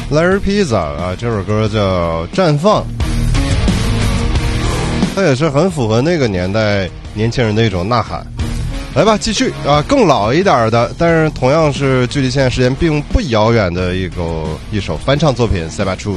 Larry Pizza 啊，这首歌叫《绽放》，它也是很符合那个年代年轻人的一种呐喊。来吧，继续啊，更老一点的，但是同样是距离现在时间并不遥远的一首翻唱作品《塞巴楚》。